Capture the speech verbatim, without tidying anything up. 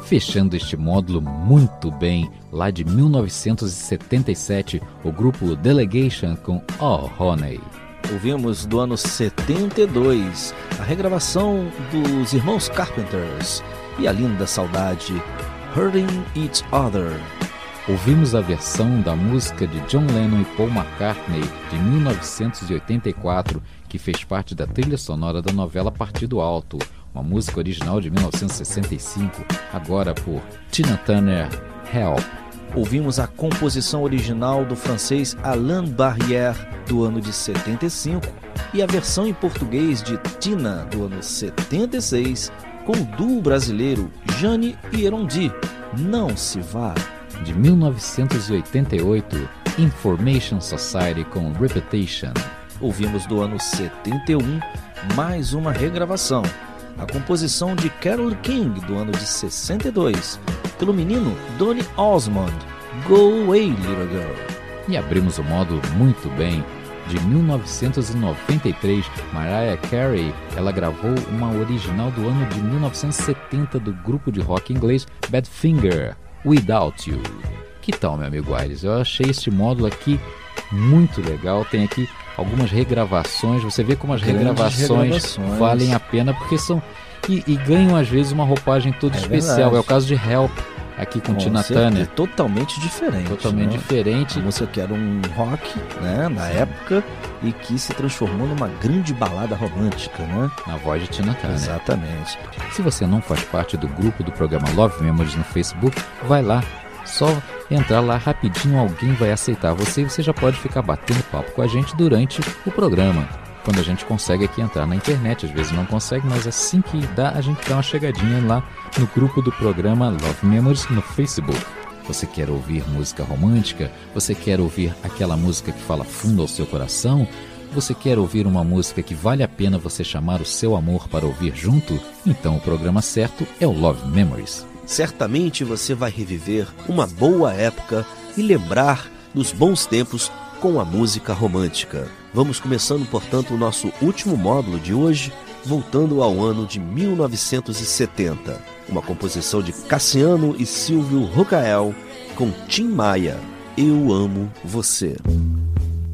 Fechando este módulo muito bem, lá de mil novecentos e setenta e sete, o grupo Delegation com Oh Honey. Ouvimos do ano setenta e dois a regravação dos irmãos Carpenters e a linda saudade Hurting Each Other. Ouvimos a versão da música de John Lennon e Paul McCartney de mil novecentos e oitenta e quatro, que fez parte da trilha sonora da novela Partido Alto, uma música original de mil novecentos e sessenta e cinco, agora por Tina Turner, Help. Ouvimos a composição original do francês Alain Barrière, do ano de setenta e cinco, e a versão em português de Tina, do ano setenta e seis, com o duo brasileiro Jane e Erondi, Não Se Vá. De mil novecentos e oitenta e oito, Information Society com Reputation. Ouvimos do ano setenta e um, mais uma regravação, a composição de Carole King, do ano de sessenta e dois, pelo menino Donny Osmond, Go Away Little Girl. E abrimos o módulo muito bem. De mil novecentos e noventa e três, Mariah Carey, ela gravou uma original do ano de mil novecentos e setenta do grupo de rock inglês Badfinger, Without You. Que tal, meu amigo Aires? Eu achei este módulo aqui muito legal. Tem aqui algumas regravações. Você vê como as regravações, regravações valem a pena, porque são... E, e ganham, às vezes, uma roupagem toda é especial. Verdade. É o caso de Help, aqui com, com Tina Turner. É totalmente diferente. Totalmente né? diferente. A música que era um rock, né, na época, e que se transformou numa grande balada romântica, né? Na voz de Tina Turner. Exatamente. Se você não faz parte do grupo do programa Love Memories no Facebook, vai lá. Só entrar lá rapidinho, alguém vai aceitar você e você já pode ficar batendo papo com a gente durante o programa. Quando a gente consegue aqui entrar na internet, às vezes não consegue, mas assim que dá, a gente dá uma chegadinha lá no grupo do programa Love Memories no Facebook. Você quer ouvir música romântica? Você quer ouvir aquela música que fala fundo ao seu coração? Você quer ouvir uma música que vale a pena você chamar o seu amor para ouvir junto? Então o programa certo é o Love Memories. Certamente você vai reviver uma boa época e lembrar dos bons tempos com a música romântica. Vamos começando, portanto, o nosso último módulo de hoje, voltando ao ano de mil novecentos e setenta. Uma composição de Cassiano e Silvio Rocael com Tim Maia, Eu Amo Você.